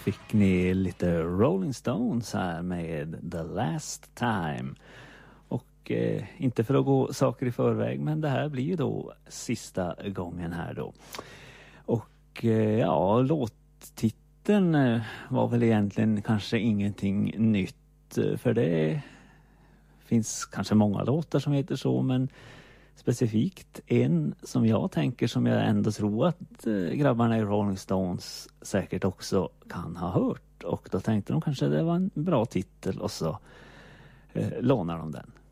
fick ni lite Rolling Stones här med The Last Time. Och inte för att gå saker i förväg, men det här blir ju då sista gången här då. Och ja, låttiteln var väl egentligen kanske ingenting nytt, för det finns kanske många låtar som heter så, men specifikt en som jag tänker, som jag ändå tror att grabbarna i Rolling Stones säkert också kan ha hört. Och då tänkte de kanske det var en bra titel, och så lånar de den.